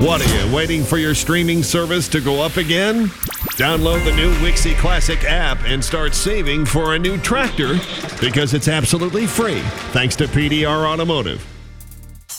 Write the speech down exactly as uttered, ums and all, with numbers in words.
What are you, waiting for your streaming service to go up again? Download the new Wixie Classic app and start saving for a new tractor because it's absolutely free, thanks to P D R Automotive.